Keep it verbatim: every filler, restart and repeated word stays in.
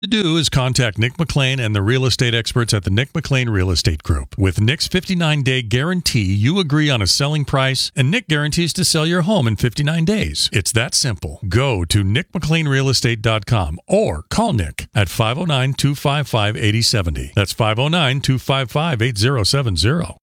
To do is contact Nick McLean and the real estate experts at the Nick McLean Real Estate Group. With Nick's fifty-nine day guarantee, you agree on a selling price, and Nick guarantees to sell your home in fifty-nine days. It's that simple. Go to nick mclean real estate dot com or call Nick at five oh nine, two five five, eight oh seven oh. That's five oh nine, two five five, eight oh seven oh.